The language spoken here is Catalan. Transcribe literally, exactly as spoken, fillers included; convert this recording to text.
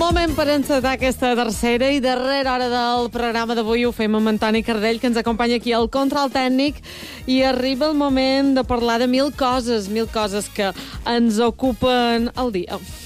Moment per encetar aquesta tercera i darrera hora del programa d'avui. Ho fem amb Antoni Cardell, que ens acompanya aquí al control tècnic, i arriba el moment de parlar de mil coses, mil coses que ens ocupen el dia.